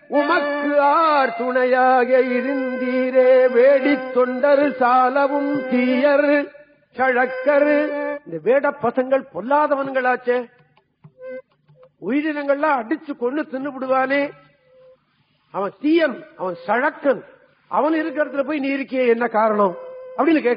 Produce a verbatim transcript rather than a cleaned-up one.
உமக்கு ஆர் துணையாக இருந்தீரே வேடி தொண்டர் சாலவும் தீயர் சழக்கர். இந்த வேட பசங்கள் பொல்லாதவன்களாச்சே, உயிரினங்கள்லாம் அடிச்சு கொண்டு தின்னு விடுவானே, அவன் தீயன், அவன் சழக்கன், அவன் இருக்கிற இடத்துல போய் நீ இருக்கிய என்ன காரணம் அப்படின்னு கேட்க